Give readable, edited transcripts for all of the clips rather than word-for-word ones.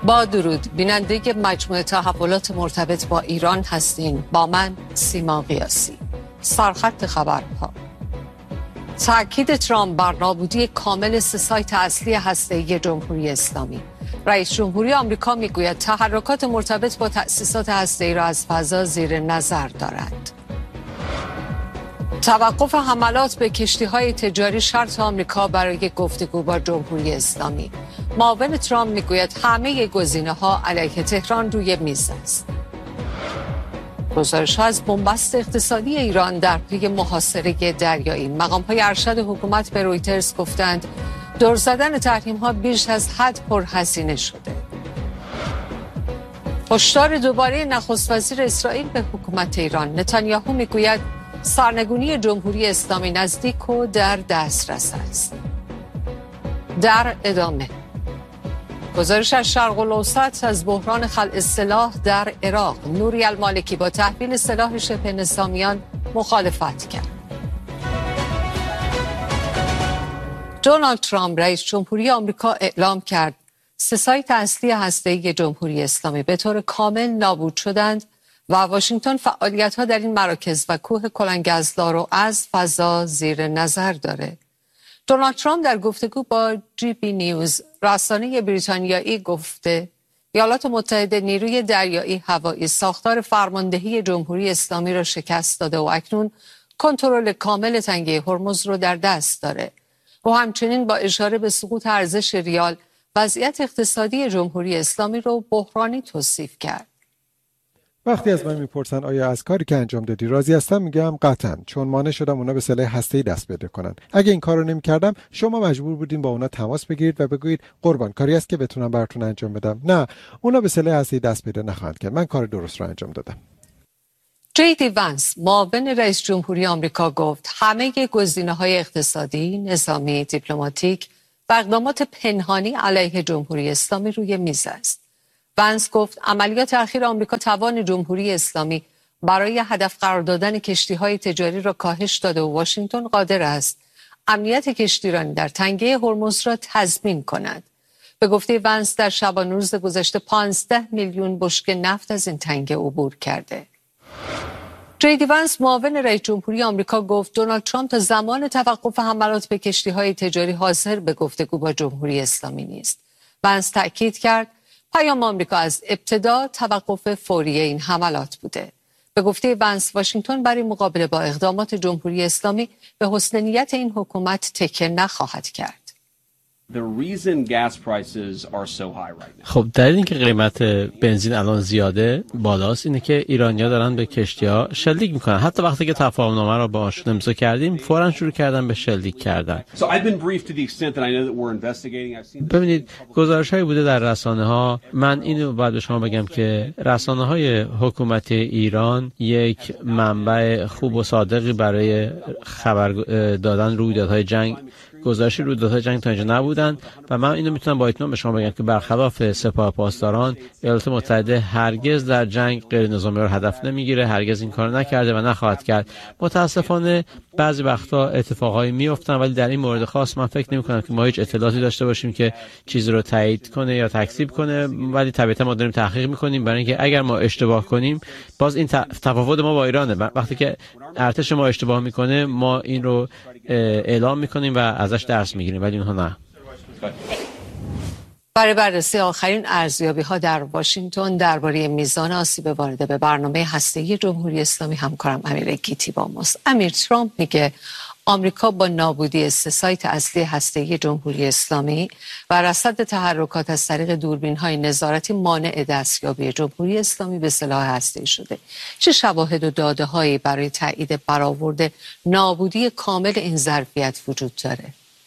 با درود، بیننده مجموعه تحولات مرتبط با ایران هستین. با من سیما قیاسی. سرخط خبرها: تأکید ترامپ بر نابودی کامل 3 سایت اصلی هسته‌ای جمهوری اسلامی. رئیس جمهوری آمریکا میگوید تحرکات مرتبط با تأسیسات هسته‌ای را از فضا زیر نظر دارد. توقف حملات به کشتی‌های تجاری شرط آمریکا برای گفتگو با جمهوری اسلامی. معاون ترامپ میگوید همه گزینه‌ها علیه تهران روی میز است. گزارش‌ها از بنبست اقتصادی ایران در پی محاصره دریایی. مقام‌های ارشد حکومت به رویترز گفتند دور زدن تحریم‌ها بیش از حد پرهزینه شده. هشدار دوباره نخست وزیر اسرائیل به حکومت ایران. نتانیاهو میگوید سرنگونی جمهوری اسلامی نزدیک و در دسترس است. در ادامه گزارش از شرق الاوسط از بحران خلع سلاح در عراق. نوری المالکی با تحویل سلاح شبه نظامیان مخالفت کرد. دونالد ترامپ رئیس جمهوری آمریکا اعلام کرد 3 سایت اصلی هسته‌ای جمهوری اسلامی به طور کامل نابود شدند و واشنگتن فعالیت‌ها در این مراکز و کوه کلنگزلا رو از فضا زیر نظر داره. دونالد ترامپ در گفتگو با جی بی نیوز رسانه بریتانیایی گفته ایالات متحده نیروی دریایی هوایی ساختار فرماندهی جمهوری اسلامی را شکست داده و اکنون کنترل کامل تنگه هرمز رو در دست داره. و همچنین با اشاره به سقوط ارزش ریال وضعیت اقتصادی جمهوری اسلامی رو بحرانی توصیف کرد. وقتی از من میپرسن آیا از کاری که انجام دادی راضی هستم، میگم قطعاً، چون مانع شدم اونا به سلاح هسته‌ای دست پیدا کنن. اگه این کارو نمی‌کردم شما مجبور بودین با اونا تماس بگیرید و بگویید قربان کاری است که بتونم براتون انجام بدم. نه، اونا به سلاح هسته‌ای دست پیدا نخواهند کرد. من کار درست رو انجام دادم. جی دی ونس معاون رئیس جمهوری آمریکا گفت همه گزینه‌های اقتصادی، نظامی، دیپلماتیک و اقدامات پنهانی علیه جمهوری اسلامی روی میز است. ونس گفت عملیات اخیر آمریکا توان جمهوری اسلامی برای هدف قرار دادن کشتی‌های تجاری را کاهش داده و واشنگتن قادر است امنیت کشتیرانی در تنگه هرمز را تضمین کند. به گفته ونس در شبانه روز گذشته 15 میلیون بشکه نفت از این تنگه عبور کرده. جی دی ونس معاون رئیس جمهوری آمریکا گفت دونالد ترامپ تا زمان توقف حملات به کشتی‌های تجاری حاضر به گفتگو با جمهوری اسلامی نیست. ونس تأکید کرد پیام آمریکا از ابتدا توقف فوری این حملات بوده. به گفته ونس واشنگتن برای مقابله با اقدامات جمهوری اسلامی به حسن نیت این حکومت تکیه نخواهد کرد. خب دلیل اینکه قیمت بنزین الان زیاده بالاست اینه که ایرانی‌ها دارن به کشتی‌ها شلیک میکنن. حتی وقتی که تفاهم‌نامه رو باهاشون امضا کردیم فوراً شروع کردن به شلیک کردن. ببینید گزارش‌هایی بوده در رسانه‌ها. من اینو باید به شما بگم که رسانه‌های حکومتی ایران یک منبع خوب و صادقی برای خبر دادن رویدادهای جنگ، گزارشی رویدادهای جنگ تا اینجا نبودن و من اینو میتونم با اطمینان به شما بگم که برخلاف سپاه پاسداران ایالات متحده هرگز در جنگ غیر نظامی رو هدف نمیگیره، هرگز این کارو نکرده و نخواهد کرد. متاسفانه بعضی وقتا اتفاقایی میافتن ولی در این مورد خاص من فکر نمی‌کنم که ما هیچ اطلاعاتی داشته باشیم که چیزی رو تایید کنه یا تکذیب کنه، ولی طبیعتا ما داریم تحقیق می‌کنیم برای اینکه اگر ما اشتباه کنیم باز این تفاوت ما با ایرانه. وقتی که ارتش ما اشتباه میکنه ما این رو اعلام میکنیم و ازش درس میگیریم ولی اونها نه. برای بررسی آخرین ارزیابی‌ها در واشنگتن درباره میزان آسیب وارده به برنامه هسته‌ای جمهوری اسلامی همکارم امیر گیتی با ماست. امیر، ترامپ میگه آمریکا با نابودی 3 سایت اصلی هسته‌ای جمهوری اسلامی و رصد تحرکات از طریق دوربین‌های نظارتی مانع دستیابی جمهوری اسلامی به سلاح هسته‌ای شده. چه شواهد و داده‌هایی برای تایید برآورد نابودی کامل این ظرفیت وجود داره؟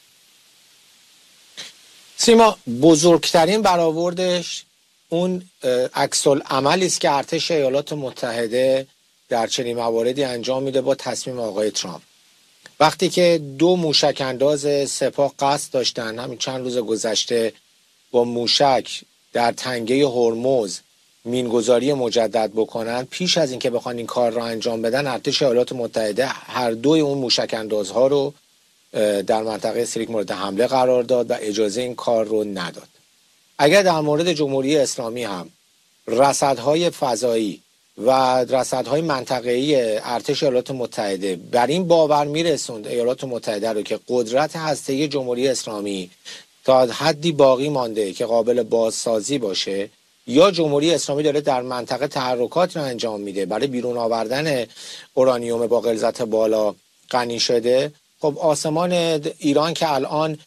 سیما، بزرگترین برآوردش اون عکس‌العملی است که ارتش ایالات متحده در چنین مواردی انجام میده با تصمیم آقای ترامپ. وقتی که 2 موشک انداز سپاه قصد داشتن همین چند روز گذشته با موشک در تنگه هرمز مینگذاری مجدد بکنن، پیش از اینکه بخوان این کار را انجام بدن ارتش ایالات متحده هر دوی اون موشک اندازها رو در منطقه سریک مورد حمله قرار داد و اجازه این کار رو نداد. اگر در مورد جمهوری اسلامی هم رصدهای فضایی و رصدهای منطقه‌ای ارتش ایالات متحده بر این باور میرسوند ایالات متحده رو که قدرت هسته‌ای جمهوری اسلامی تا حدی باقی مانده که قابل بازسازی باشه، یا جمهوری اسلامی داره در منطقه تحرکات رو انجام میده برای بیرون آوردن اورانیوم با غلظت بالا غنی شده، خب آسمان ایران که الان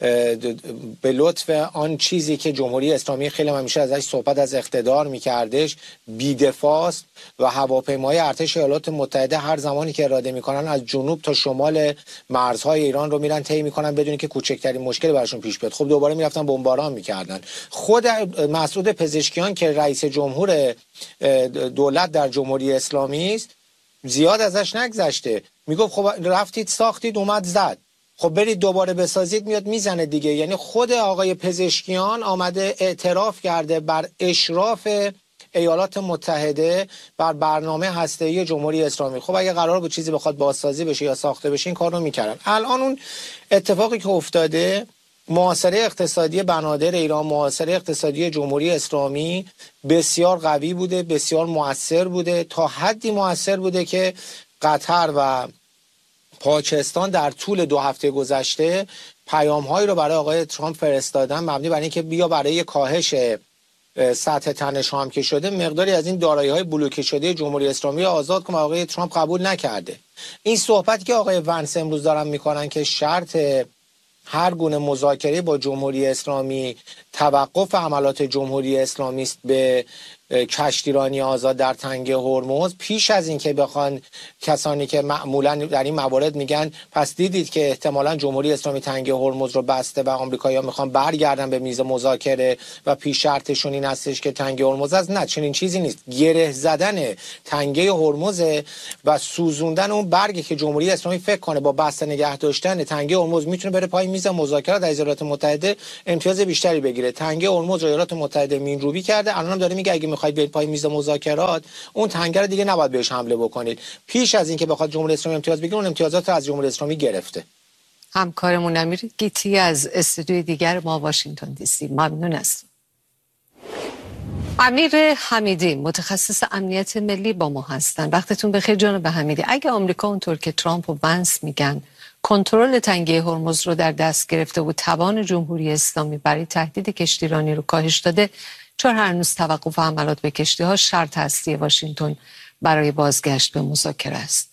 به لطف آن چیزی که جمهوری اسلامی خیلی همیشه ازش صحبت از اقتدار میکردش بی‌دفاعست و هواپیمای ارتش ایالات متحده هر زمانی که اراده میکنن از جنوب تا شمال مرزهای ایران رو میرن طی میکنن بدون که کوچکترین مشکلی براشون پیش بیاد. خب دوباره میرفتن بمباران میکردن. خود مسعود پزشکیان که رئیس جمهور دولت در جمهوری اسلامی است زیاد ازش نگذشته، میگفت خب رفتید ساختید اومد زد، خب برید دوباره بسازید میاد میزنه دیگه. یعنی خود آقای پزشکیان آمده اعتراف کرده بر اشراف ایالات متحده بر برنامه هسته‌ای جمهوری اسلامی. خب اگه قرار بود چیزی بخواد بازسازی بشه یا ساخته بشه این کار رو میکردن. الان اون اتفاقی که افتاده، محاصره اقتصادی بنادر ایران، محاصره اقتصادی جمهوری اسلامی بسیار قوی بوده، بسیار مؤثر بوده، تا حدی مؤثر بوده که قطر و پاکستان در طول 2 هفته گذشته پیام‌هایی رو برای آقای ترامپ فرستادن مبنی بر اینکه بیا برای کاهش سطح تنش هم که شده مقداری از این دارایی‌های بلوکه شده جمهوری اسلامی رو آزاد کنه. آقای ترامپ قبول نکرده. این صحبتی که آقای ونس امروز دارن میکنن که شرط هر گونه مذاکره با جمهوری اسلامی توقف عملات جمهوری اسلامی است به کشتیرانی آزاد در تنگه هرمز، پیش از این که بخوان کسانی که معمولا در این موارد میگن پس دیدید که احتمالاً جمهوری اسلامی تنگه هرمز رو بسته و آمریکایی‌ها میخوان برگردن به میز مذاکره و پیش شرطشون این هستش که تنگه هرمز است. نه، چنین چیزی نیست. گره زدن تنگه هرمز و سوزوندن اون برگی که جمهوری اسلامی فکر کنه با بسته نگه داشتن تنگه هرمز میتونه بره پای میز مذاکرات در ایالات متحده امتیاز بیشتری بگیره. تنگه هرمز رو ایالات متحده مینروبی کرده، الان هم داره میگه اگه میخواید برید پای میز مذاکرات اون تنگه رو دیگه نباید بهش حمله بکنید. پیش از اینکه بخواد جمهوری اسلامی امتیاز بگیره اون امتیازات رو از جمهوری اسلامی گرفته. همکارمون امیر گیتی از استودیوی دیگر ما واشنگتن دی سی ممنون است. امیر حمیدی متخصص امنیت ملی با ما هستن. وقتتون بخیر جناب حمیدی. اگه آمریکا اونطور که ترامپ و ونس میگن کنترل تنگه هرمز رو در دست گرفته و توان جمهوری اسلامی برای تهدید کشتیرانی رو کاهش داده، چرا هنوز توقف حملات به کشتی‌ها شرط اصلی واشنگتن برای بازگشت به مذاکره است؟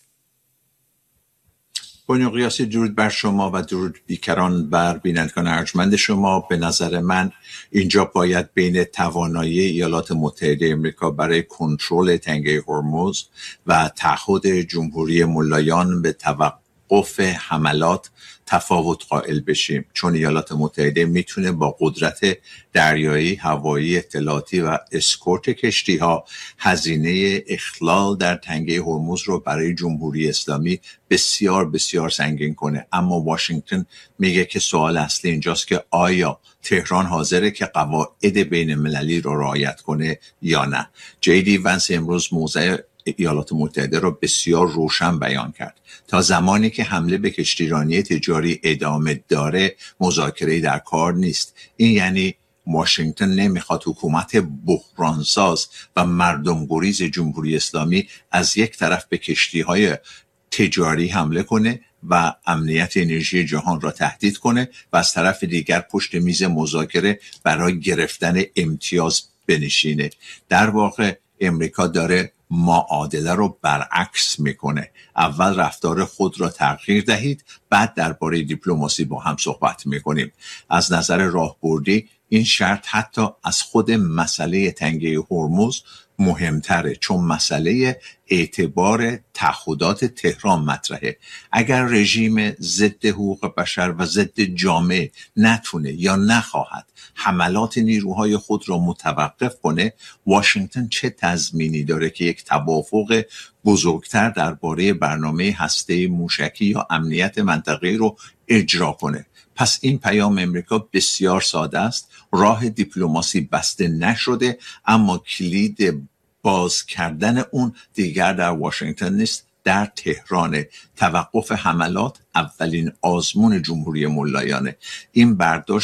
بانو قیاسی، درود بر شما و درود بیکران بر بینندگان ارجمند شما. به نظر من اینجا باید بین توانایی ایالات متحده آمریکا برای کنترل تنگه هرمز و تعهد جمهوری ملایان به توقف حملات تفاوت قائل بشیم، چون ایالات متحده میتونه با قدرت دریایی، هوایی، اطلاعاتی و اسکورت کشتی ها هزینه اخلال در تنگه هرمز رو برای جمهوری اسلامی بسیار بسیار سنگین کنه. اما واشنگتن میگه که سوال اصلی اینجاست که آیا تهران حاضره که قواعد بین المللی رو رعایت کنه یا نه. JD ونس امروز موضع ایالات متحده را بسیار روشن بیان کرد. تا زمانی که حمله به کشتیرانی تجاری ادامه داره مذاکره در کار نیست. این یعنی واشنگتن نمیخواد حکومت بحرانساز و مردم گریز جمهوری اسلامی از یک طرف به کشتی‌های تجاری حمله کنه و امنیت انرژی جهان را تهدید کنه و از طرف دیگر پشت میز مذاکره برای گرفتن امتیاز بنشینه. در واقع امریکا داره معادله رو برعکس میکنه. اول رفتار خود را تغییر دهید، بعد درباره دیپلماسی با هم صحبت میکنیم. از نظر راهبردی این شرط حتی از خود مسئله تنگه هرمز مهمتره، چون مسئله اعتبار تعهدات تهران مطرحه. اگر رژیم ضد حقوق بشر و ضد جامعه نتونه یا نخواهد حملات نیروهای خود را متوقف کنه، واشنگتن چه تضمینی داره که یک توافق بزرگتر درباره برنامه هسته موشکی یا امنیت منطقه‌ای رو اجرا کنه؟ پس این پیام امریکا بسیار ساده است. راه دیپلماسی بسته نشده، اما کلید باز کردن اون دیگر در واشنگتن نیست، در تهران. توقف حملات اولین آزمون جمهوری ملایانه. این برداشت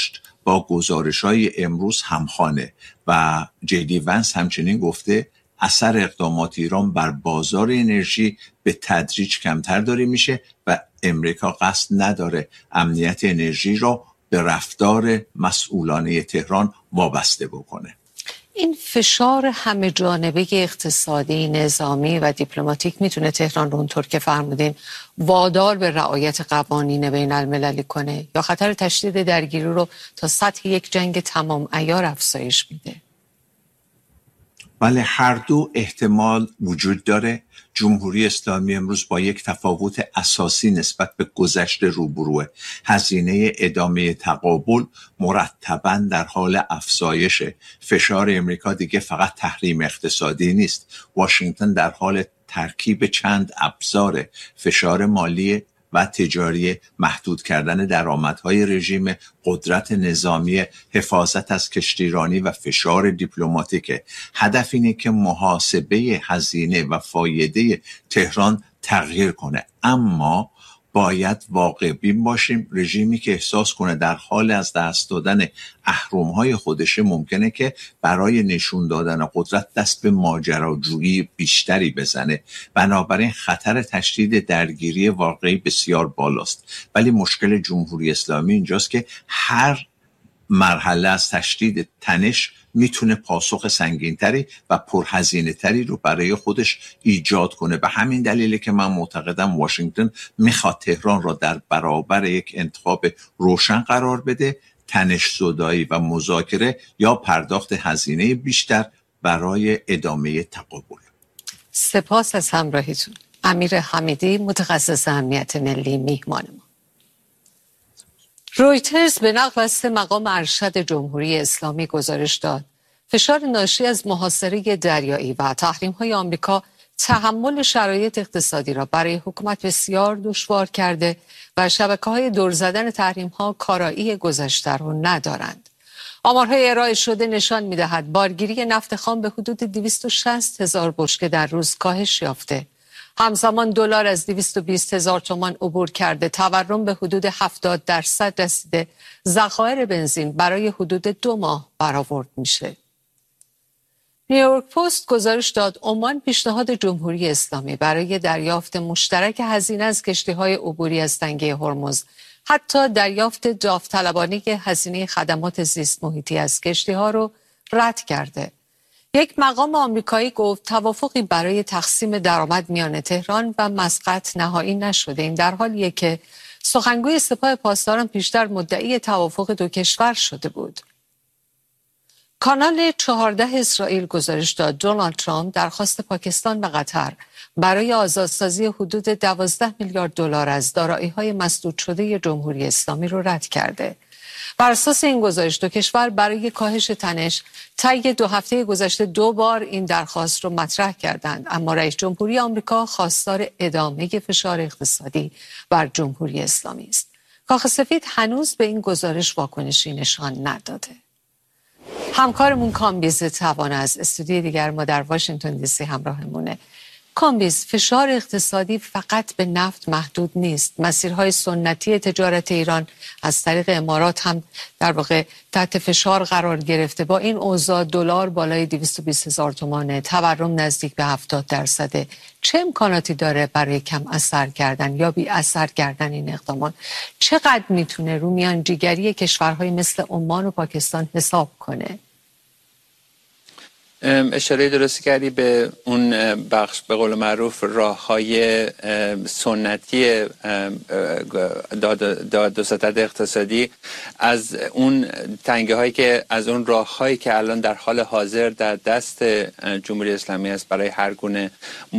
با گزارش‌های امروز همخوانه و جی ونس همچنین گفته اثر اقدامات ایران بر بازار انرژی به تدریج کمتر داره میشه و امریکا قصد نداره امنیت انرژی را به رفتار مسئولانه تهران وابسته بکنه. این فشار همه جانبه اقتصادی، نظامی و دیپلماتیک میتونه تهران رو اونطور که فرمودین وادار به رعایت قوانین بین المللی کنه یا خطر تشدید درگیری رو تا سطح یک جنگ تمام عیار افزایش میده؟ بله، هر دو احتمال وجود داره. جمهوری اسلامی امروز با یک تفاوت اساسی نسبت به گذشته روبروه. هزینه ادامه تقابل مرتباً در حال افزایش. فشار امریکا دیگه فقط تحریم اقتصادی نیست. واشنگتن در حال ترکیب چند ابزار: فشار مالی و تجاری، محدود کردن درآمدهای رژیم، قدرت نظامی، حفاظت از کشتیرانی و فشار دیپلماتیک. هدف اینه که محاسبه هزینه و فایده تهران تغییر کنه، اما باید واقع بین باشیم. رژیمی که احساس کنه در حال از دست دادن اهرم‌های خودشه ممکنه که برای نشون دادن قدرت دست به ماجراجویی بیشتری بزنه. بنابراین خطر تشدید درگیری واقعی بسیار بالاست. ولی مشکل جمهوری اسلامی اینجاست که هر مرحله از تشدید تنش میتونه پاسخ سنگینتری و پرهزینه تری رو برای خودش ایجاد کنه. به همین دلیله که من معتقدم واشنگتن میخواد تهران را در برابر یک انتخاب روشن قرار بده: تنش زدایی و مذاکره یا پرداخت هزینه بیشتر برای ادامه تقابل. سپاس از همراهیتون. امیر حمیدی، متخصص امنیت ملی، میهمان ما. رویترز به نقل از مقام ارشد جمهوری اسلامی گزارش داد فشار ناشی از محاصره دریایی و تحریم‌های آمریکا تحمل شرایط اقتصادی را برای حکومت بسیار دشوار کرده و شبکه‌های دور زدن تحریم‌ها کارایی گذشته را ندارند. آمارهای ارائه شده نشان می‌دهد بارگیری نفت خام به حدود 260,000 بشکه در روز کاهش یافته. همزمان دلار از 220,000 تومان عبور کرده، تورم به حدود 70% رسیده، ذخایر بنزین برای حدود 2 ماه برآورد میشه. نیویورک پست گزارش داد عمان پیشنهاد جمهوری اسلامی برای دریافت مشترک هزینه از کشتی‌های عبوری از تنگه هرمز، حتی دریافت داوطلبانه هزینه خدمات زیست محیطی از کشتی‌ها رو رد کرده. یک مقام آمریکایی گفت توافقی برای تقسیم درآمد میان تهران و مسقط نهایی نشده. این در حالیه که سخنگوی سپاه پاسداران پیشتر مدعی توافق دو کشور شده بود. کانال 14 اسرائیل گزارش داد دونالد ترامپ درخواست پاکستان و قطر برای آزادسازی حدود 12 میلیارد دلار از دارایی‌های مسدود شده جمهوری اسلامی رو رد کرده. بر اساس این گزارش دو کشور برای کاهش تنش طی 2 هفته گذشته 2 بار این درخواست رو مطرح کردند، اما رئیس جمهوری آمریکا خواستار ادامه فشار اقتصادی بر جمهوری اسلامی است. کاخ سفید هنوز به این گزارش واکنشی نشان نداده. همکارمون کامبیز توانه از استودیوی دیگر ما در واشنگتن دی سی همراهمونه. کامبیز، فشار اقتصادی فقط به نفت محدود نیست. مسیرهای سنتی تجارت ایران از طریق امارات هم در واقع تحت فشار قرار گرفته. با این اوضاع دلار بالای 220,000 تومانه، تورم نزدیک به 70%. چه امکاناتی داره برای کم اثر کردن یا بی اثر کردن این اقدامات؟ چقدر میتونه رو میانجیگری کشورهای مثل عمان و پاکستان حساب کنه؟ اشاره درستی کردی به اون بخش، به قول معروف راه‌های سنتی داد و ستد اقتصادی، از اون تنگه هایی که از اون راه‌هایی که الان در حال حاضر در دست جمهوری اسلامی است برای هر گونه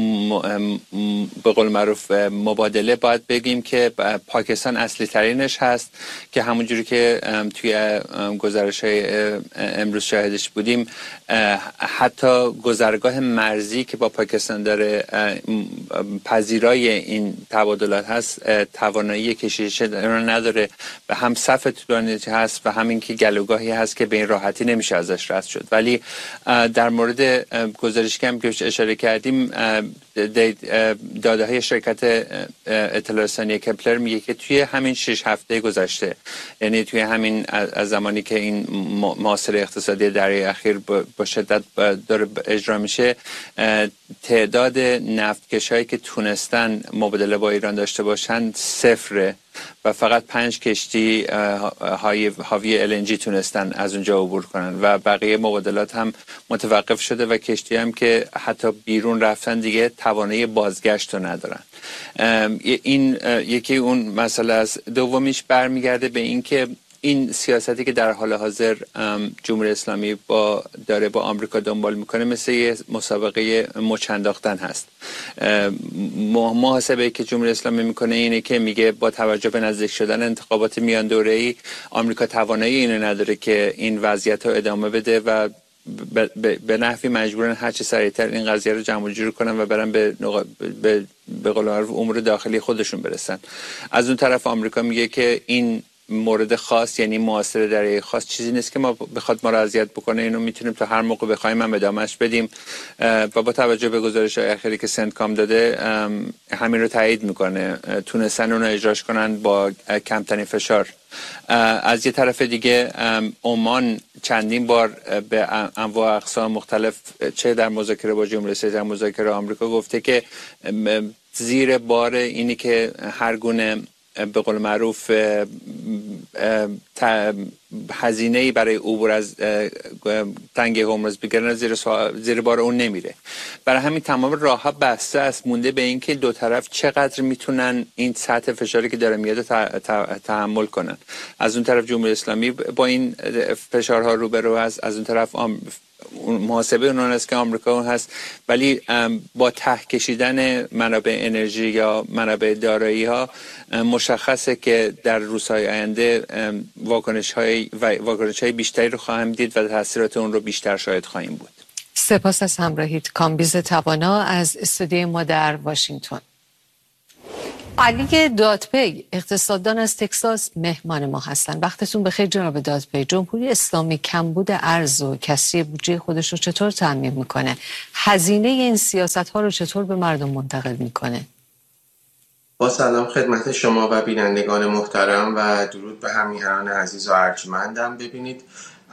به قول معروف مبادله، باید بگیم که پاکستان اصلی ترینش هست که همونجوری که توی گزارش‌های امروز شاهدش بودیم حتی گذرگاه مرزی که با پاکستان داره پذیرای این تبادلات هست توانایی کشیدن رو نداره و هم صف طولانی هست و همین که گلوگاهی هست که به این راحتی نمیشه ازش رد شد. ولی در مورد گزارشی که هم اشاره کردیم، داده های شرکت اطلاع رسانی کپلر میگه که توی همین 6 هفته گذشته، یعنی توی همین از زمانی که این محاصره اقتصادی دره اخیر با شدت داره اجرا میشه، تعداد نفتکش‌هایی که تونستن مبادله با ایران داشته باشن 0 و فقط 5 کشتی حاوی LNG تونستن از اونجا عبور کنن و بقیه مبادلات هم متوقف شده و کشتی هم که حتی بیرون رفتن دیگه توانایی بازگشت رو ندارن. این یکی اون مسئله است. دومیش برمیگرده به این که این سیاستی که در حال حاضر جمهوری اسلامی داره با آمریکا دنبال میکنه مثل یه مسابقه مچ انداختن هست. محاسبه که جمهوری اسلامی میکنه اینه که میگه با توجه به نزدیک شدن انتخابات میان دوره‌ای آمریکا توانایی اینو نداره که این وضعیت رو ادامه بده و به نحوی مجبورن هرچی سریعتر این قضیه رو جمع و جور کنن و برن به قول معروف امور داخلی خودشون برسن. از اون طرف آمریکا میگه که این مورد خاص، یعنی محاصره دریایی خاص، چیزی نیست که ما بخواد ما رو اذیت بکنه. اینو میتونیم تا هر موقع بخوایم هم ادامهش بدیم و با توجه به گزارش‌های اخیری که سنتکام داده همین رو تایید میکنه. تونستن اون رو اجراش کنن با کمترین فشار. از یه طرف دیگه عمان چندین بار به انواع اقسام مختلف، چه در مذاکره با جمهوری اسلامی در مذاکره آمریکا، گفته که زیر بار اینی که هر گونه به قول معروف هزینه‌ای برای عبور از تنگه هرمز بگیرن زیر بار اون نمیره. برای همین تمام راه‌ها بسته است، مونده به این که دو طرف چقدر میتونن این سطح فشاری که داره میاد تحمل کنن. از اون طرف جمهوری اسلامی با این فشارها روبرو است، از اون طرف محاسبه اون است که آمریکا هست، ولی با ته کشیدن منابع انرژی یا منابع دارایی ها مشخصه که در روزهای آینده واکنش های بیشتری رو خواهیم دید و تاثیرات اون رو بیشتر شاهد خواهیم بود. سپاس از همراهیت. کامبیز توانا از استودیوی ما در واشنگتن. علی دادپی اقتصاددان از تگزاس مهمان ما هستن. وقتتون بخیر جناب دادپی. جمهوری اسلامی کمبود ارز و کسری بودجه خودش رو چطور تامین میکنه؟ هزینه این سیاست ها رو چطور به مردم منتقل میکنه؟ با سلام خدمت شما و بینندگان محترم و درود به همیهنان عزیز و ارجمندم. ببینید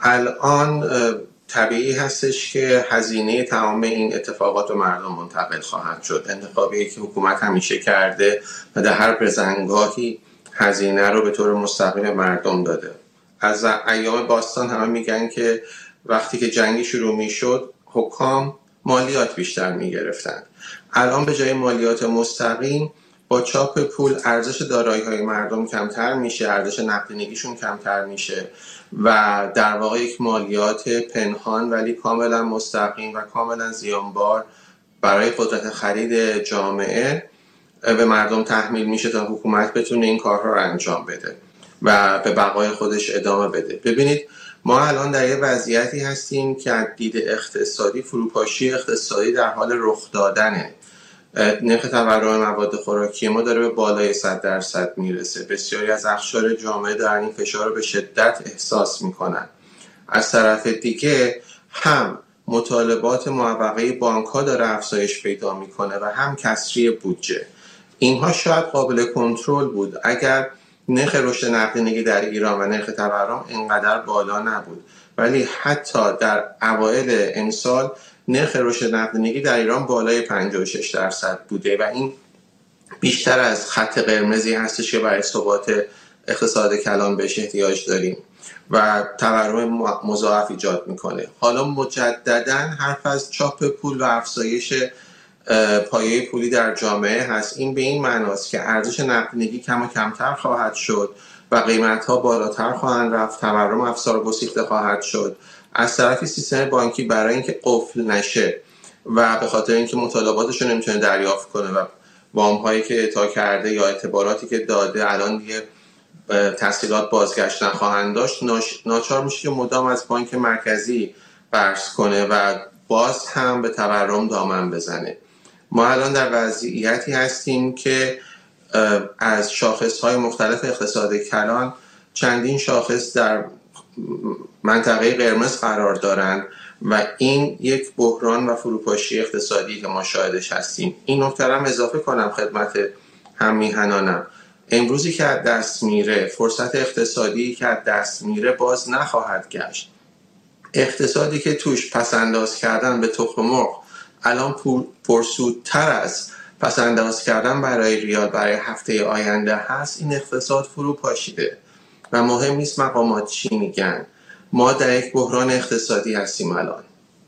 الان طبیعی هستش که هزینه تمام این اتفاقات به مردم منتقل خواهد شد. انتخابی که حکومت همیشه کرده و در هر بزنگاهی هزینه رو به طور مستقیم مردم داده. از ایام باستان همه میگن که وقتی که جنگی شروع میشد حکام مالیات بیشتر میگرفتن. الان به جای مالیات مستقیم با چاپ پول ارزش دارایی‌های مردم کمتر میشه، ارزش نقدینگیشون کمتر میشه و در واقع یک مالیات پنهان ولی کاملا مستقیم و کاملا زیانبار برای قدرت خرید جامعه به مردم تحمیل میشه تا حکومت بتونه این کارها رو انجام بده و به بقای خودش ادامه بده. ببینید ما الان در یه وضعیتی هستیم که از دید اقتصادی فروپاشی اقتصادی در حال رخ دادنه. نرخ تورم مواد خوراکی ما داره به بالای 100% میرسه. بسیاری از اقشار جامعه دارن این فشار رو به شدت احساس میکنن. از طرف دیگه هم مطالبات معوقه بانک‌ها داره افزایش پیدا میکنه و هم کسری بودجه. اینها شاید قابل کنترل بود اگر نرخ رشد نقدینگی در ایران و نرخ تورم اینقدر بالا نبود، ولی حتی در اوایل امسال نرخ رشد نقدینگی در ایران بالای 56% بوده و این بیشتر از خط قرمزی هستش که برای ثبات اقتصاد کلان بهش احتیاج داریم و تورم مضاعف ایجاد میکنه. حالا مجددا حرف از چاپ پول و افزایش پایه پولی در جامعه هست. این به این معناست که ارزش نقدینگی کم و کمتر خواهد شد و قیمت‌ها بالاتر خواهند رفت، تورم افزار گسیخته خواهد شد. از طرفی سیستم بانکی برای اینکه قفل نشه و به خاطر اینکه مطالباتش رو نمیتونه دریافت کنه و وام‌هایی که اعطا کرده یا اعتباراتی که داده الان دیگه تسهیلات بازگشت نخواهند داشت، ناچار میشه که مدام از بانک مرکزی قرض کنه و باز هم به تورم دامن بزنه. ما الان در وضعیتی هستیم که از شاخص‌های مختلف اقتصاد کلان چندین شاخص در منطقه قرمز قرار دارند و این یک بحران و فروپاشی اقتصادی که ما شاهدش هستیم. این نکته هم اضافه کنم خدمت هم‌میهنانم، امروزی که از دست میره، فرصت اقتصادی که از دست میره باز نخواهد گشت. اقتصادی که توش پسنداز کردن به تخم مرغ الان پرسودتر از پسنداز کردن برای ریال برای هفته آینده هست، این اقتصاد فرو پاشیده و مهم نیست مقامات چی میگن. ما در یک بحران اقتصادی هستیم الان.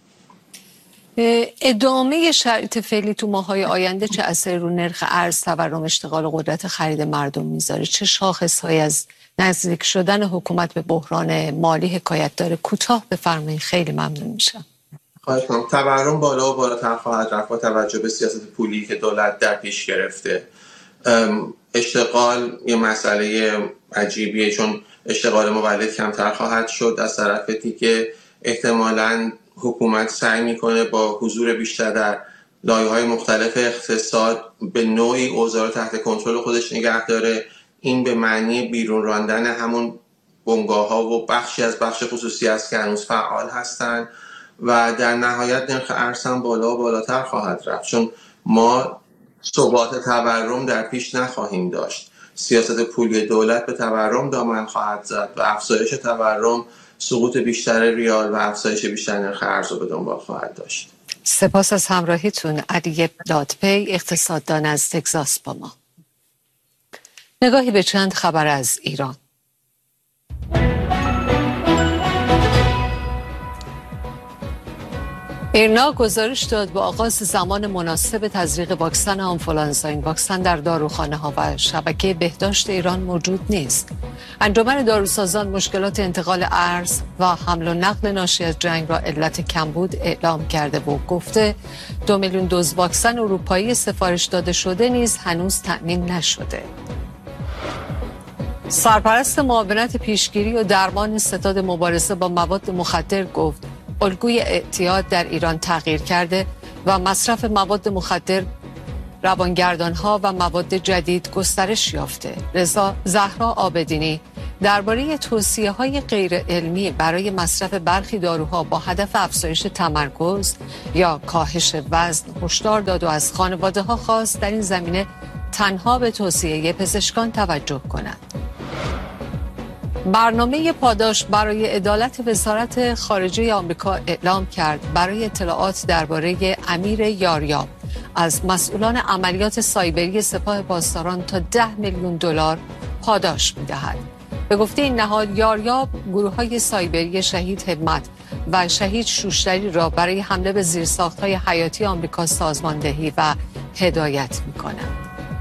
ادامه شرایط فعلی تو ماهای آینده چه اثری رو نرخ ارز، تورم، اشتغال قدرت خرید مردم میذاره؟ چه شاخص‌هایی از نزدیک شدن حکومت به بحران مالی حکایت داره؟ کوتاه بفرمایید، خیلی ممنون میشم. خواهش می‌کنم. تورم بالا و بالاتر خواهد رفت با توجه به سیاست پولی که دولت در پیش گرفته. اشتغال یه مسئله عجیبیه، چون اشتغال مولد کمتر خواهد شد. از طرف دیگه احتمالاً حکومت سعی میکنه با حضور بیشتر در لایه‌های مختلف اقتصاد به نوعی اوضاع رو تحت کنترل خودش نگه داره. این به معنی بیرون راندن همون بنگاه‌ها و بخشی از بخش خصوصی است که هنوز فعال هستند و در نهایت نرخ ارز هم بالا و بالاتر خواهد رفت، چون ما ثبات تورم در پیش نخواهیم داشت. سیاست پولی دولت به تورم دامن خواهد زد و افزایش تورم سقوط بیشتر ریال و افزایش بیشتر نرخ ارز رو به دنبال خواهد داشت. سپاس از همراهیتون. علی دادپی، اقتصاددان از تگزاس با ما. نگاهی به چند خبر از ایران. ایرنا گزارش داد با آغاز زمان مناسب تزریق واکسن آنفولانزا، این واکسن در داروخانه‌ها و شبکه بهداشت ایران موجود نیست. انجمن داروسازان مشکلات انتقال ارز و حمل و نقل ناشی از جنگ را علت کمبود اعلام کرده و گفته 2 میلیون دوز واکسن اروپایی سفارش داده شده نیز هنوز تأمین نشده. سرپرست معاونت پیشگیری و درمان ستاد مبارزه با مواد مخدر گفت الگوی اعتیاد در ایران تغییر کرده و مصرف مواد مخدر، روانگردان‌ها و مواد جدید گسترش یافته. رضا زهرا عابدینی درباره توصیه‌های غیر علمی برای مصرف برخی داروها با هدف افزایش تمرکز یا کاهش وزن هشدار داد و از خانواده‌ها خواست در این زمینه تنها به توصیه پزشکان توجه کنند. برنامه پاداش برای عدالت وزارت خارجه آمریکا اعلام کرد برای اطلاعات درباره امیر یاریاب از مسئولان عملیات سایبری سپاه پاسداران تا 10 میلیون دلار پاداش می‌دهد. به گفته این نهاد، یاریاب گروه‌های سایبری شهید همت و شهید شوشتری را برای حمله به زیرساخت‌های حیاتی آمریکا سازماندهی و هدایت می‌کند.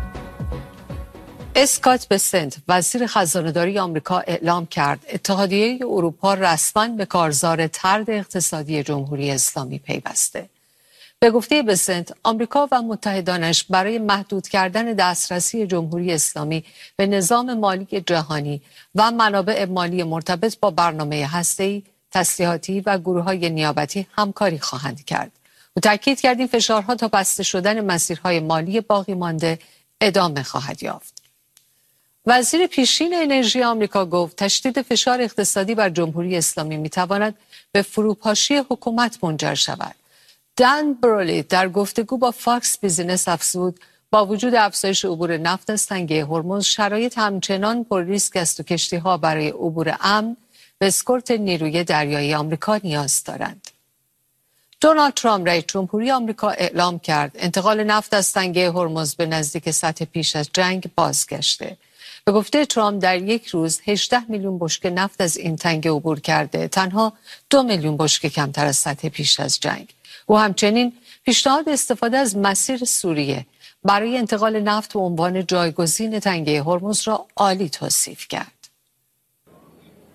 اسکات بسنت وزیر خزانه‌داری آمریکا اعلام کرد اتحادیه اروپا رسما به کارزار طرد اقتصادی جمهوری اسلامی پیوسته. به گفته بسنت، آمریکا و متحدانش برای محدود کردن دسترسی جمهوری اسلامی به نظام مالی جهانی و منابع مالی مرتبط با برنامه هسته‌ای، تسلیحاتی و گروه‌های نیابتی همکاری خواهند کرد. او تاکید کرد این فشارها تا بسته شدن مسیرهای مالی باقی مانده ادامه خواهد یافت. وزیر پیشین انرژی آمریکا گفت تشدید فشار اقتصادی بر جمهوری اسلامی میتواند به فروپاشی حکومت منجر شود. دان برولی در گفتگو با فاکس بیزینس افزود با وجود افزایش عبور نفت از تنگه هرمز، شرایط همچنان پر ریسک است و کشتی‌ها برای عبور امن به اسکورت نیروی دریایی آمریکا نیاز دارند. دونالد ترامپ رئیس جمهوری آمریکا اعلام کرد انتقال نفت از تنگه هرمز به نزدیک سطح پیش از جنگ بازگشته. به گفته ترامپ در یک روز 18 میلیون بشکه نفت از این تنگه عبور کرده، تنها 2 میلیون بشکه کمتر از سطح پیش از جنگ. او همچنین پیشنهاد استفاده از مسیر سوریه برای انتقال نفت به عنوان جایگزین تنگه هرمز را عالی توصیف کرد.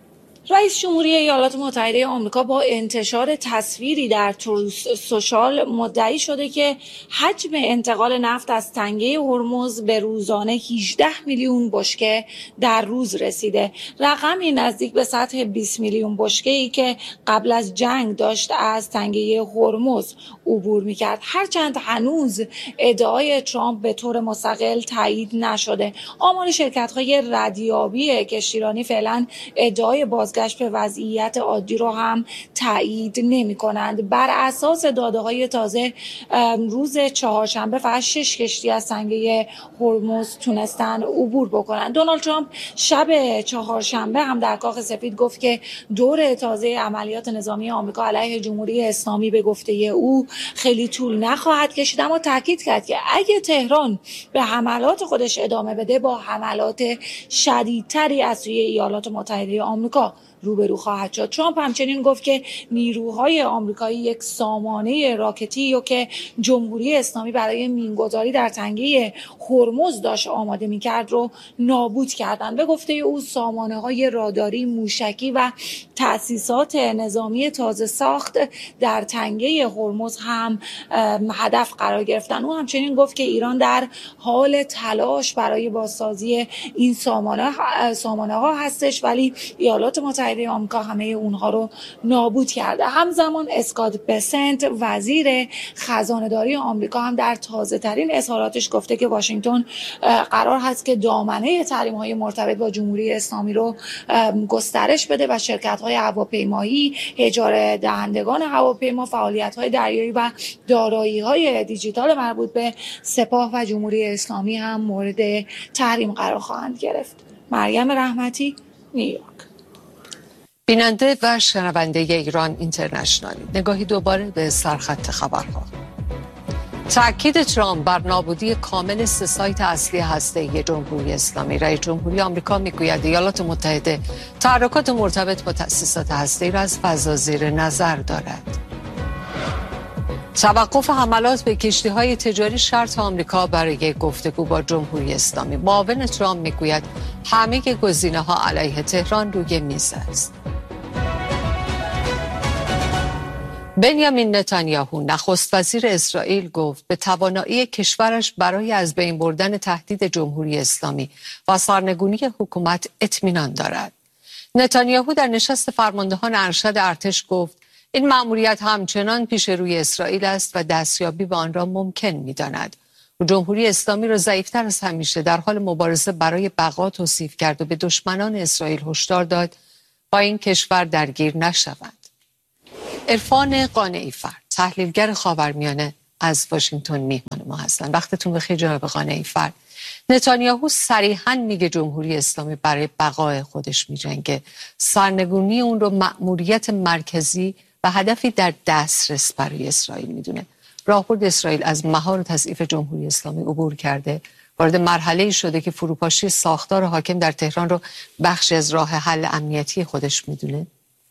رئیس جمهوری ایالات متحده آمریکا با انتشار تصویری در تروث سوشال مدعی شده که حجم انتقال نفت از تنگه هرمز به روزانه 18 میلیون بشکه در روز رسیده. رقمی نزدیک به سطح 20 میلیون بشکه‌ای که قبل از جنگ داشت از تنگه هرمز عبور می‌کرد. هرچند هنوز ادعای ترامپ به طور مستقل تایید نشده. آمار شرکت‌های ردیابی کشتیرانی فعلا ادعای بازگشت به وضعیت عادی رو هم تایید نمی‌کنند. بر اساس داده‌های تازه روز چهارشنبه فقط 6 کشتی از تنگه هرمز تونستن عبور بکنن. دونالد ترامپ شب چهارشنبه هم در کاخ سفید گفت که دور تازه عملیات نظامی آمریکا علیه جمهوری اسلامی به گفته او خیلی طول نخواهد کشید، اما تاکید کرد که اگه تهران به حملات خودش ادامه بده با حملات شدیدتری از سوی ایالات متحده آمریکا روبرو خواهد شد. ترامپ همچنین گفت که نیروهای آمریکایی یک سامانه راکتی که جمهوری اسلامی برای مینگذاری در تنگه هرمز داشت آماده می‌کرد رو نابود کردند. به گفته او سامانه‌های راداری، موشکی و تأسیسات نظامی تازه ساخت در تنگه هرمز هم هدف قرار گرفتن. او همچنین گفت که ایران در حال تلاش برای بازسازی این سامانه‌ها هستش، ولی ایالات متحده آمریکا همه اونها رو نابود کرده. همزمان اسکات بسنت وزیر خزانه‌داری آمریکا هم در تازه‌ترین اظهاراتش گفته که واشنگتن قرار هست که دامنه تحریم‌های مرتبط با جمهوری اسلامی رو گسترش بده و شرکت‌های هواپیمایی، اجاره دهندگان هواپیما، فعالیت‌های دریایی و دارایی‌های دیجیتال مربوط به سپاه و جمهوری اسلامی هم مورد تحریم قرار خواهند گرفت. مریم رحمتی، نیویورک. بیننده و شنونده ایران اینترنشنال، نگاهی دوباره به سرخط خبرها. تأکید ترامپ بر نابودی کامل 3 سایت اصلی هسته‌ای جمهوری اسلامی. رئیس جمهوری آمریکا میگوید ایالات متحده تحرکات مرتبط با تأسیسات هسته‌ای را از فضا زیر نظر دارد. توقف حملات به کشتی‌های تجاری شرط آمریکا برای گفتگو با جمهوری اسلامی. معاون ترامپ میگوید همه گزینه‌ها علیه تهران روی میز است. بنیامین نتانیاهو نخست وزیر اسرائیل گفت به توانایی کشورش برای از بین بردن تهدید جمهوری اسلامی و سرنگونی حکومت اطمینان دارد. نتانیاهو در نشست فرماندهان ارشد ارتش گفت این مأموریت همچنان پیش روی اسرائیل است و دستیابی به آن را ممکن می‌داند. او جمهوری اسلامی را ضعیف‌تر از همیشه در حال مبارزه برای بقا توصیف کرد و به دشمنان اسرائیل هشدار داد با این کشور درگیر نشوند. عرفان قانعی فرد، تحلیلگر خاورمیانه، از واشنگتن میهمان ما هستند. وقتتون بخیر جناب قانعی فرد. نتانیاهو صریحاً میگه جمهوری اسلامی برای بقای خودش میجنگه. سرنگونی اون رو مأموریت مرکزی و هدفی در دسترس برای اسرائیل میدونه. راهبرد اسرائیل از مهار و تضعیف جمهوری اسلامی عبور کرده، وارد مرحله‌ای شده که فروپاشی ساختار حاکم در تهران رو بخشی از راه حل امنیتی خودش میدونه.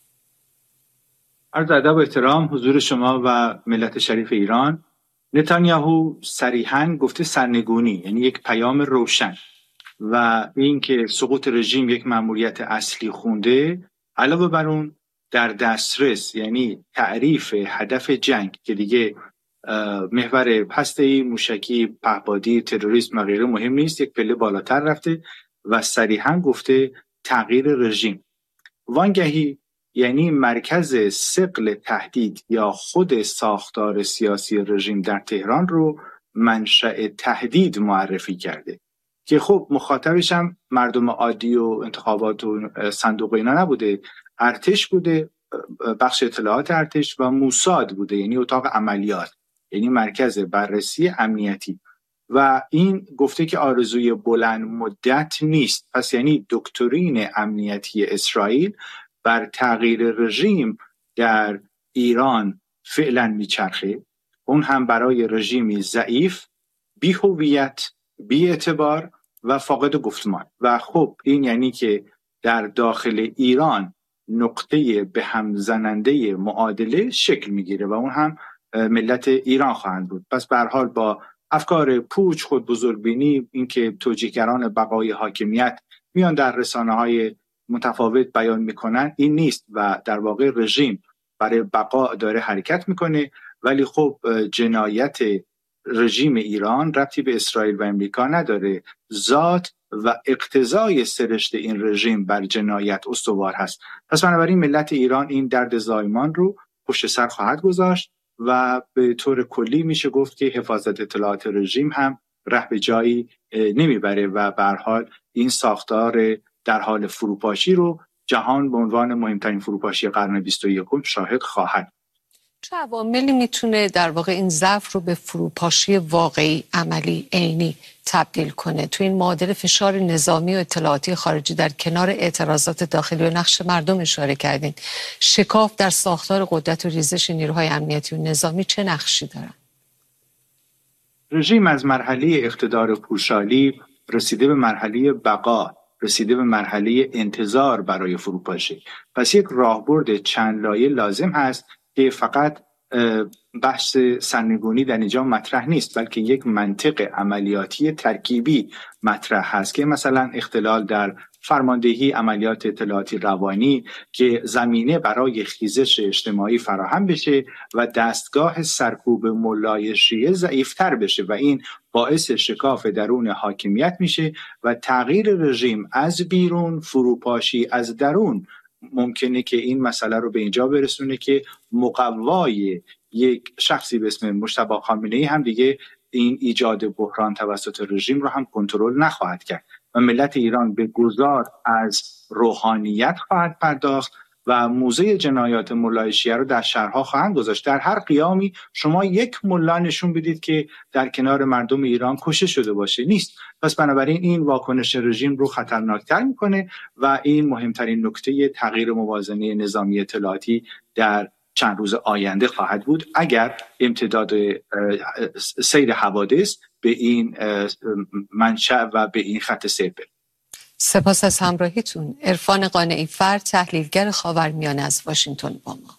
عرض ادب و احترام حضور شما و ملت شریف ایران. نتانیاهو صریحاً گفته سرنگونی، یعنی یک پیام روشن، و اینکه سقوط رژیم یک مأموریت اصلی خونده، علاوه بر اون در دسترس، یعنی تعریف هدف جنگ که دیگه محور هسته‌ای، موشکی، پهپادی، تروریسم و غیره مهم نیست، یک پله بالاتر رفته و صریحاً گفته تغییر رژیم. وانگهی یعنی مرکز ثقل تهدید یا خود ساختار سیاسی رژیم در تهران رو منشأ تهدید معرفی کرده که خب مخاطبش هم مردم عادی و انتخابات و صندوق اینا نبوده، ارتش بوده، بخش اطلاعات ارتش و موساد بوده، یعنی اتاق عملیات، یعنی مرکز بررسی امنیتی. و این گفته که آرزوی بلند مدت نیست، پس یعنی دکترین امنیتی اسرائیل بر تغییر رژیم در ایران فعلا میچرخه، اون هم برای رژیمی ضعیف، بی هویت، بی اعتبار و فاقد گفتمان. و خب این یعنی که در داخل ایران نقطه به هم زننده معادله شکل میگیره و اون هم ملت ایران خواهند بود. پس به هر حال با افکار پوچ، خود بزرگبینی، اینکه توجیهگران بقای حاکمیت میان در رسانه‌های متفاوت بیان میکنن این نیست و در واقع رژیم برای بقا داره حرکت میکنه، ولی خب جنایت رژیم ایران ربطی به اسرائیل و امریکا نداره. ذات و اقتضای سرشت این رژیم بر جنایت استوار هست. پس بنابراین ملت ایران این درد زایمان رو پشت سر خواهد گذاشت و به طور کلی میشه گفت که حفاظت اطلاعات رژیم هم ره به جایی نمیبره و به هر حال این ساختار در حال فروپاشی رو جهان به عنوان مهمترین فروپاشی قرن 21 شاهد خواهد. چه عواملی میتونه در واقع این ضعف رو به فروپاشی واقعی، عملی، عینی تبدیل کنه؟ تو این معادله فشار نظامی و اطلاعاتی خارجی در کنار اعتراضات داخلی و نقش مردم اشاره کردین. شکاف در ساختار قدرت و ریزش نیروهای امنیتی و نظامی چه نقشی دارن؟ رژیم از مرحله اقتدار پوشالی رسیده به مرحله بقا، رسیده به مرحله انتظار برای فروپاشی. پس یک راهبرد چند لایه لازم هست که فقط بحث سرنگونی در اینجا مطرح نیست، بلکه یک منطق عملیاتی ترکیبی مطرح هست که مثلا اختلال در فرماندهی عملیات اطلاعاتی روانی که زمینه برای خیزش اجتماعی فراهم بشه و دستگاه سرکوب ملای شیعه ضعیفتر بشه و این باعث شکاف درون حاکمیت میشه و تغییر رژیم از بیرون، فروپاشی از درون ممکنه که این مسئله رو به اینجا برسونه که مقوای یک شخصی به اسم مجتبی خامنه‌ای هم دیگه این ایجاد بحران توسط رژیم رو هم کنترل نخواهد کرد و ملت ایران به گذار از روحانیت خواهد پرداخت و موزه جنایات ملای شیعه رو در شهرها خواهند گذاشت. در هر قیامی شما یک ملا نشون بدید که در کنار مردم ایران کشته شده باشه، نیست. پس بنابراین این واکنش رژیم رو خطرناکتر میکنه و این مهمترین نکته تغییر موازنه نظامی اطلاعاتی در چند روز آینده خواهد بود اگر امتداد سیر حوادث به این منشأ و به این خط سیر بره. سپاس از همراهیتون. عرفان قانعی فر، تحلیلگر خاورمیانه از واشنگتن با ما.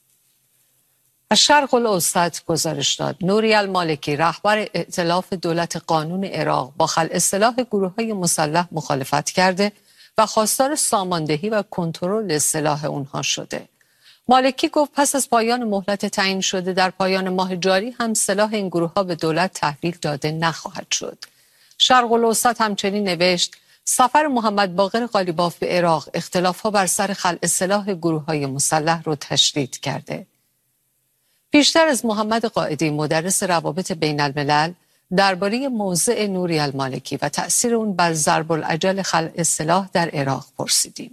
از شرق الاوسط گزارش داد نوری المالکی، رهبر ائتلاف دولت قانون عراق، با خلع سلاح گروه‌های مسلح مخالفت کرده و خواستار ساماندهی و کنترل سلاح اونها شده. مالکی گفت پس از پایان مهلت تعیین شده در پایان ماه جاری هم سلاح این گروه‌ها به دولت تحویل داده نخواهد شد. شرق الاوسط همچنین نوشت سفر محمد باقر قالیباف به عراق اختلاف‌ها بر سر خلع سلاح گروه‌های مسلح رو تشدید کرده. پیشتر از محمد قائدی، مدرس روابط بین الملل، درباره موضع نوری المالکی و تأثیر اون بر ضرب العجل خلع سلاح در عراق پرسیدیم.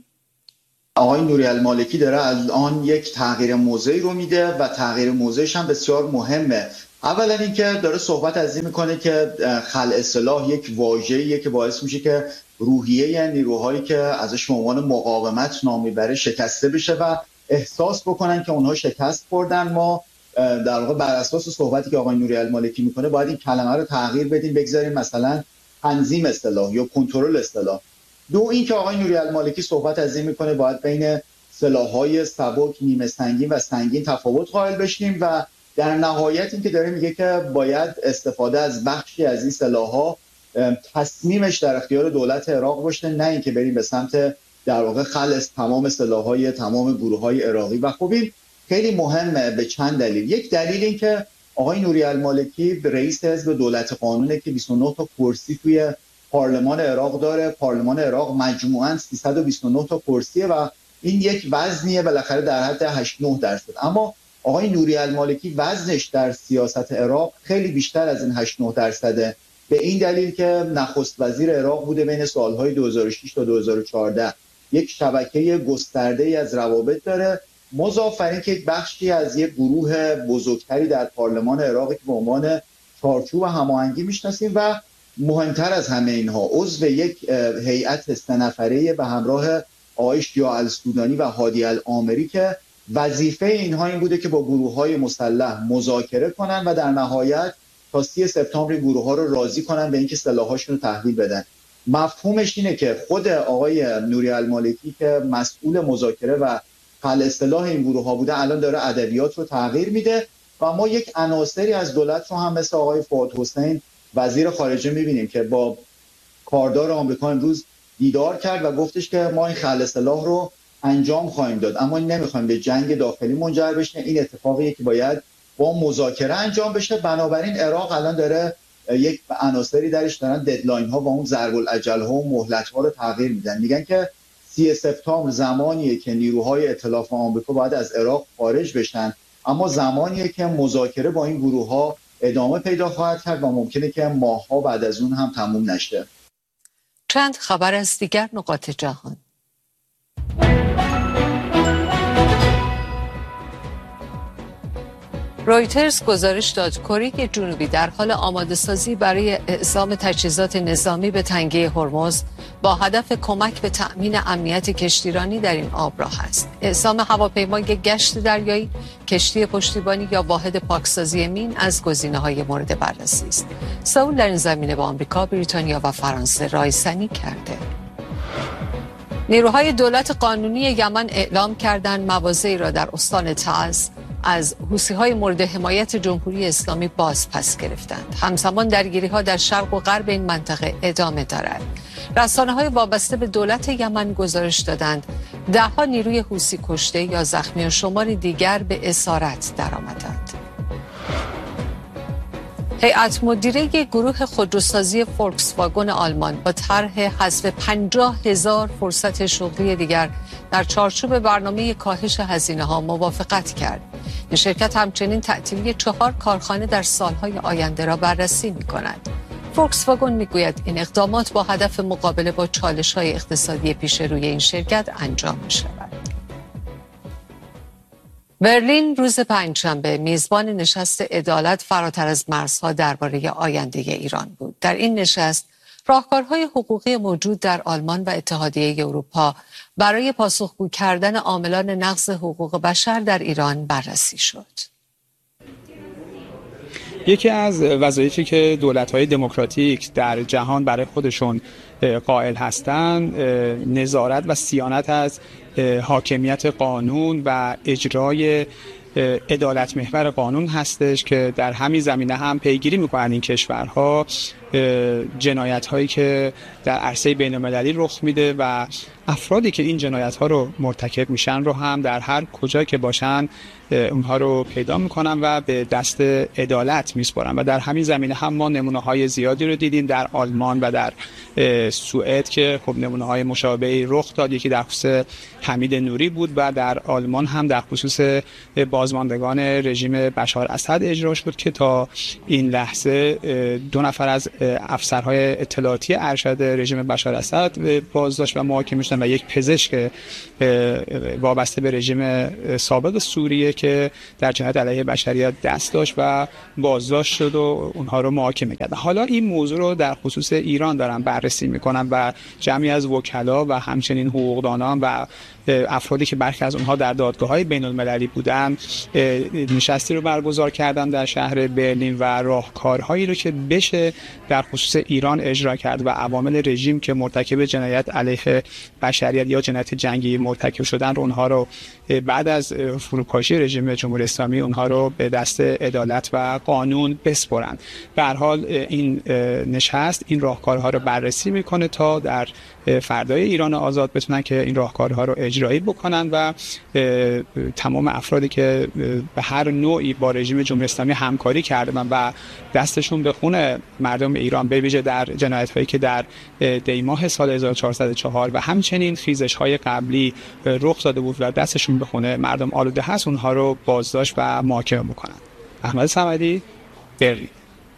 آقای نوری المالکی داره الان یک تغییر موضعی رو میده و تغییر موضعش هم بسیار مهمه. اولا اینکه داره صحبت از این میکنه که خلع سلاح یک واژه‌ایه که باعث میشه که روحیه نیروهایی که ازش به عنوان مقاومت نام میبره شکسته بشه و احساس بکنن که اونها شکست خوردن. ما در واقع بر اساس صحبتی که آقای نوری المالکی میکنه باید این کلمه رو تغییر بدیم، بگذاریم مثلا تنظیم سلاح یا کنترل سلاح. دو این که آقای نوری المالکی صحبت از این میکنه باید بین سلاح‌های سبک، نیمه سنگین و سنگین تفاوت قائل بشیم و در نهایت این که داره میگه که باید استفاده از بخشی از این سلاح‌ها تصمیمش در اختیار دولت عراق باشه، نه اینکه بریم به سمت در واقع خلع تمام سلاح‌های تمام گروه‌های عراقی. و خب این خیلی مهمه به چند دلیل. یک دلیل این که آقای نوری المالکی رئیس حزب دولت قانونه که 29 تا کرسی توی پارلمان عراق داره. پارلمان عراق مجموعاً 329 تا کرسیه و این یک وزنیه بالاخره در حد 8-9%. اما آقای نوری المالکی وزنش در سیاست عراق خیلی بیشتر از این 8-9%. به این دلیل که نخست وزیر عراق بوده بین سالهای 2006 تا 2014. یک شبکه گسترده‌ای از روابط داره. مضاف بر اینکه یک بخشی از یک گروه بزرگتری در پارلمان عراق که به عنوان چارچوب هماهنگی میشناسیم و مهمتر از همه اینها عضو یک هیئت 3 نفره به همراه آقای شیاع السودانی و هادی العامری که وظیفه اینها این بوده که با گروه‌های مسلح مذاکره کنن و در نهایت تا 30 سپتامبر این گروه‌ها رو راضی کنن به اینکه سلاح‌هاشون رو تحویل بدن. مفهومش اینه که خود آقای نوری المالکی که مسئول مذاکره و خلع سلاح این گروه‌ها بوده الان داره ادبیات رو تغییر میده و ما یک عناصری از دولت رو هم مثل آقای فؤاد حسین وزیر خارجه می‌بینیم که با کاردار آمریکا امروز دیدار کرد و گفتش که ما این خلع سلاح رو انجام خواهیم داد، اما نمیخوایم به جنگ داخلی منجر بشه. این اتفاقیه که باید با مذاکره انجام بشه. بنابراین عراق الان داره یک عناصری درش دارن ددلاین ها و اون ضرب الاجل ها و مهلت ها رو تغییر میدن. میگن که 30 سپتامبر زمانیه که نیروهای ائتلاف آمریکا باید از عراق خارج بشن، اما زمانیه که مذاکره با این گروه ها ادامه پیدا خواهد کرد و ممکنه که ماه‌ها بعد از اون هم تموم نشه. چند خبر از دیگر نقاط جهان. رویترز گزارش داد کره جنوبی در حال آماده سازی برای اعزام تجهیزات نظامی به تنگه هرمز با هدف کمک به تأمین امنیت کشتیرانی در این آبراه است. اعزام هواپیمای گشت دریایی، کشتی پشتیبانی یا واحد پاکسازی مین از گزینه‌های مورد بررسی است. سئول در این زمینه با آمریکا، بریتانیا و فرانسه رایزنی کرده. نیروهای دولت قانونی یمن اعلام کردند مواضعی را در استان تعز از حوثی‌های مورد حمایت جمهوری اسلامی باز پس گرفتند. همزمان درگیری‌ها در شرق و غرب این منطقه ادامه دارد. رسانه‌های وابسته به دولت یمن گزارش دادند 10 نیروی حوثی کشته یا زخمی و شماری دیگر به اسارت درآمدند. هیئت مدیره گروه خودروسازی فولکس واگن آلمان با طرح حذف 50,000 فرصت شغلی دیگر در چارچوب برنامه کاهش هزینه‌ها موافقت کرد. این شرکت همچنین تعطیلی 4 کارخانه در سالهای آینده را بررسی می‌کند. فولکس واگن می‌گوید این اقدامات با هدف مقابله با چالش‌های اقتصادی پیش روی این شرکت انجام می‌شود. برلین روز پنجشنبه میزبان نشست عدالت فراتر از مرزها درباره آینده ایران بود. در این نشست راهکارهای حقوقی موجود در آلمان و اتحادیه اروپا برای پاسخگو کردن عاملان نقض حقوق بشر در ایران بررسی شد. یکی از وظایفی که دولت‌های دموکراتیک در جهان برای خودشون قائل هستند نظارت و صیانت از حاکمیت قانون و اجرای عدالت محور قانون هستش که در همین زمینه هم پیگیری می‌کنند این کشورها جنایت‌هایی که در عرصه بین‌المللی رخ میده و افرادی که این جنایت‌ها رو مرتکب میشن رو هم در هر کجایی که باشن اونها رو پیدا میکنن و به دست عدالت میسپارن و در همین زمینه هم ما نمونه‌های زیادی رو دیدیم در آلمان و در سوئد که خب نمونه‌های مشابهی رخ داد. یکی در خصوص حمید نوری بود و در آلمان هم در خصوص بازماندگان رژیم بشار اسد اجرا شد که تا این لحظه 2 نفر از افسرهای اطلاعاتی ارشد رژیم بشار اسد بازداشت و محاکمه شدن و یک پزشک وابسته به رژیم سابق سوریه که در جنایت علیه بشریت دست داشت و بازداشت شد و اونها رو محاکمه کرد. حالا این موضوع رو در خصوص ایران دارن بررسی میکنن و جمعی از وکلا و همچنین حقوقدانان و افرادی که برخی از اونها در دادگاه‌های بین‌المللی بودن نشستی رو برگزار کردن در شهر برلین و راهکارهایی رو که بشه در خصوص ایران اجرا کرد و عوامل رژیم که مرتکب جنایت علیه بشریت یا جنایت جنگی مرتکب شدن رو اونها رو بعد از فروپاشی رژیم جمهوری اسلامی اونها رو به دست عدالت و قانون بسپرند. به هر حال این نشست این راهکارها رو بررسی میکنه تا در فردای ایران آزاد بتونن که این راهکارها رو اجرایی بکنن و تمام افرادی که به هر نوعی با رژیم جمهوری اسلامی همکاری کردن و دستشون به خون مردم ایران به ویژه در جنایت‌هایی که در دیماه سال 1404 و همچنین خیزش‌های قبلی رخ داده بود و دستشون به خون مردم آلوده هست اونها رو بازداشت و محاکمه بکنن. احمد صمدی، برلین.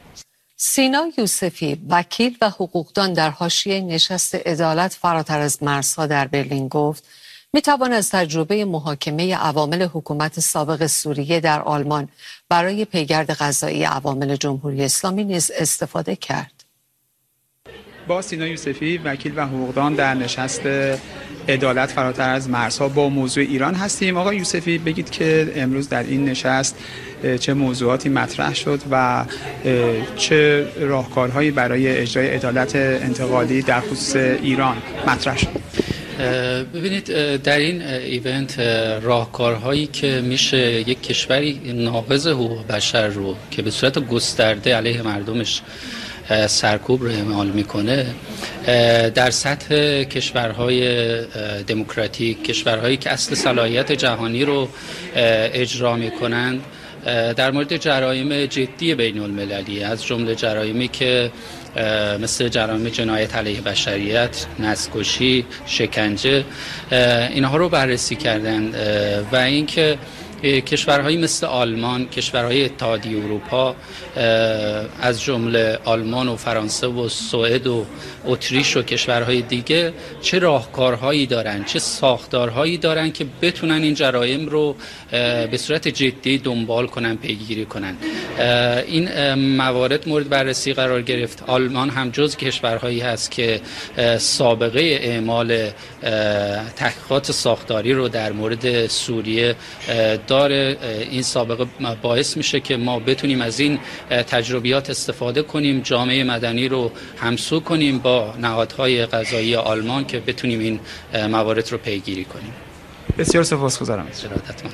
سینا یوسفی وکیل و حقوقدان در حاشیه نشست عدالت فراتر از مرزها در برلین گفت میتوان از تجربه محاکمه عوامل حکومت سابق سوریه در آلمان برای پیگرد قضایی عوامل جمهوری اسلامی نیز استفاده کرد. با سینا یوسفی وکیل و حقوقدان در نشست عدالت فراتر از مرزها با موضوع ایران هستیم. آقای یوسفی بگید که امروز در این نشست چه موضوعاتی مطرح شد و چه راهکارهایی برای اجرای عدالت انتقالی در خصوص ایران مطرح شد؟ ببینید در این ایونت راهکارهایی که میشه یک کشوری ناقض حقوق بشر رو که به صورت گسترده علیه مردمش سرکوب رو اعمال میکنه در سطح کشورهای دموکراتیک، کشورهایی که اصل صلاحیت جهانی رو اجرا میکنند، در مورد جرایم جدی بین المللی از جمله جرایمی که مثل جرایم جنایت علیه بشریت، نسل‌کشی، شکنجه، اینها رو بررسی کردند و اینکه کشورهایی مثل آلمان، کشورهای اتحادیه اروپا از جمله آلمان و فرانسه و سوئد و اتریش و کشورهای دیگه چه راهکارهایی دارن، چه ساختارهایی دارن که بتونن این جرایم رو به صورت جدی دنبال کنن، پیگیری کنن. این موارد مورد بررسی قرار گرفت. آلمان هم جز کشورهایی هست که سابقه اعمال تحقیقات ساختاری رو در مورد سوریه داره. این سابقه باعث میشه که ما بتونیم از این تجربیات استفاده کنیم، جامعه مدنی رو همسو کنیم با نهادهای قضایی آلمان که بتونیم این موارد رو پیگیری کنیم. بسیار سپاسگزارم. ارادتمند.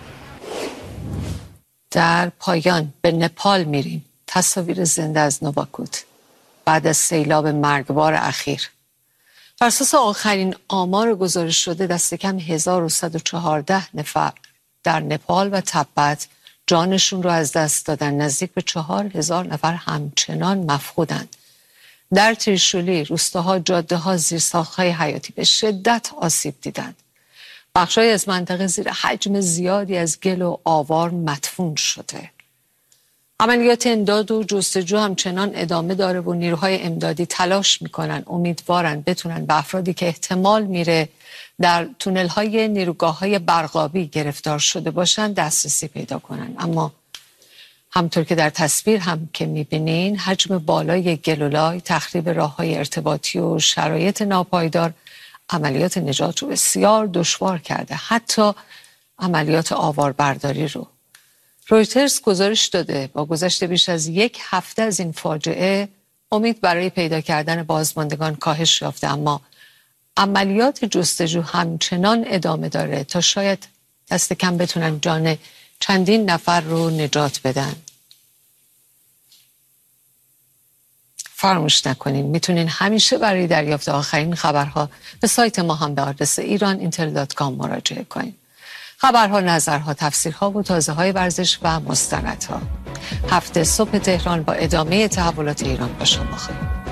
در پایان به نپال میریم. تصاویر زنده از نواکوت بعد از سیلاب مرگبار اخیر. بر اساس آخرین آمار گزارش شده دست کم 1114 نفر در نپال و تبت جانشون رو از دست دادن. نزدیک به 4000 نفر همچنان مفقودند. در تریشولی روستاها، جاده‌ها، زیرساخت‌های حیاتی به شدت آسیب دیدند. بخش‌هایی از منطقه زیر حجم زیادی از گل و آوار مدفون شده. عملیات امداد و جستجو همچنان ادامه داره و نیروهای امدادی تلاش میکنن، امیدوارن بتونن به افرادی که احتمال میره در تونل‌های نیروگاه‌های برقابی گرفتار شده باشن دسترسی پیدا کنن. اما همطور که در تصویر هم که میبینین، حجم بالای گلولای، تخریب راه‌های ارتباطی و شرایط ناپایدار عملیات نجات رو بسیار دشوار کرده، حتی عملیات آواربرداری رو. رویترز گزارش داده با گذشت بیش از یک هفته از این فاجعه امید برای پیدا کردن بازماندگان کاهش یافته، اما عملیات جستجو همچنان ادامه داره تا شاید دست کم بتونن جان چندین نفر رو نجات بدن. فراموش نکنین میتونین همیشه برای دریافت آخرین خبرها به سایت ما هم به آدرس iran.intel.com مراجعه کنین. خبرها، نظرها، تفسیرها و تازه‌های ورزش و مستندها. هفته صبح تهران با ادامه تحولات ایران با شما خواهیم.